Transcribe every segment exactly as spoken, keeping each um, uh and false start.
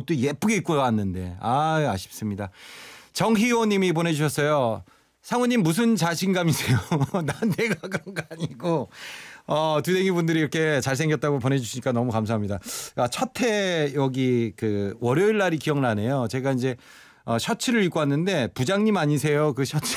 옷도 예쁘게 입고 왔는데 아 아쉽습니다. 정희호 님이 보내주셨어요. 상우님 무슨 자신감이세요? 난 내가 그런 거 아니고 어, 두댕이 분들이 이렇게 잘생겼다고 보내주시니까 너무 감사합니다. 아, 첫해 여기 그 월요일 날이 기억나네요. 제가 이제 어, 셔츠를 입고 왔는데 부장님 아니세요? 그 셔츠.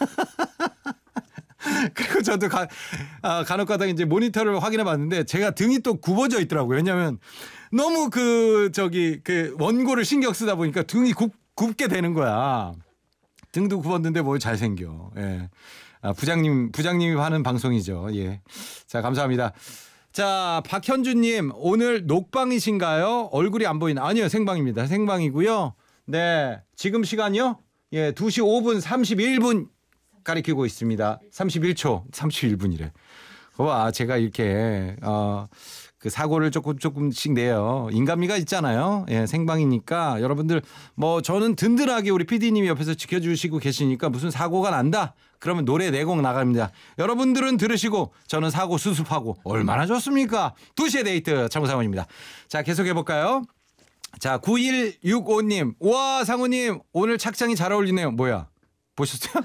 그리고 저도 가, 아, 간혹 가다가 이제 모니터를 확인해 봤는데 제가 등이 또 굽어져 있더라고요. 왜냐하면 너무 그 저기 그 원고를 신경 쓰다 보니까 등이 굽, 굽게 되는 거야. 등도 굽었는데 뭘 잘생겨. 예. 아, 부장님, 부장님이 하는 방송이죠. 예. 자, 감사합니다. 자, 박현주님, 오늘 녹방이신가요? 얼굴이 안 보이나? 아니요, 생방입니다. 생방이고요. 네. 지금 시간이요? 예, 두 시 오 분 삼십일 분 가리키고 있습니다. 삼십일 초, 삼십일 분이래. 와, 제가 이렇게, 어, 그 사고를 조금 조금씩 내요. 인간미가 있잖아요. 예, 생방이니까 여러분들 뭐 저는 든든하게 우리 피디님이 옆에서 지켜주시고 계시니까 무슨 사고가 난다. 그러면 노래 네 곡 나갑니다. 여러분들은 들으시고 저는 사고 수습하고 얼마나 좋습니까? 두 시의 데이트 장우상훈입니다. 자, 계속해 볼까요? 자, 구일육오 님. 와, 상우님 오늘 착장이 잘 어울리네요. 뭐야? 보셨어요?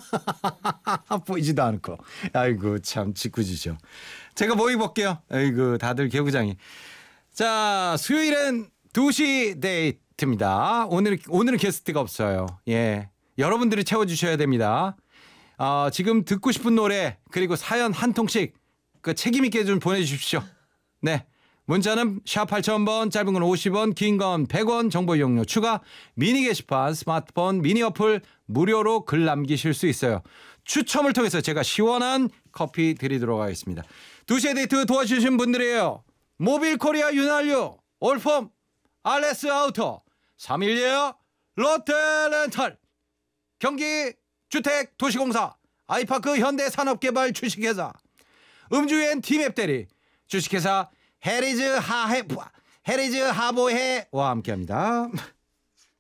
보이지도 않고. 아이고 참 짓궂으셔. 제가 뭐 입을게요. 아이고 다들 개구장이. 자, 수요일엔 두 시 데이트입니다. 오늘 오늘은 게스트가 없어요. 예, 여러분들이 채워주셔야 됩니다. 어, 지금 듣고 싶은 노래 그리고 사연 한 통씩 그 책임 있게 좀 보내주십시오. 네. 문자는 샵 팔천 번, 짧은 건 오십 원, 긴 건 백 원, 정보 이용료 추가, 미니 게시판, 스마트폰, 미니 어플 무료로 글 남기실 수 있어요. 추첨을 통해서 제가 시원한 커피 드리도록 하겠습니다. 두 시의 데이트 도와주신 분들이에요. 모빌 코리아 윤활유, 올폼, 알레스 아우터, 삼일예요, 롯데렌탈, 경기 주택 도시공사, 아이파크 현대산업개발 주식회사, 음주엔 티맵 대리, 주식회사 헤리즈 하해 헤리즈 하보해와 함께합니다.